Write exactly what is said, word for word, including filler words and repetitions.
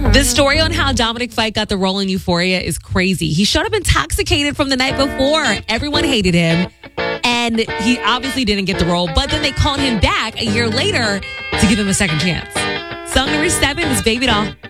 The story on how Dominic Fike got the role in Euphoria is crazy. He showed up intoxicated from the night before. Everyone hated him. And he obviously didn't get the role. But then they called him back a year later to give him a second chance. Song number seven is Baby Doll.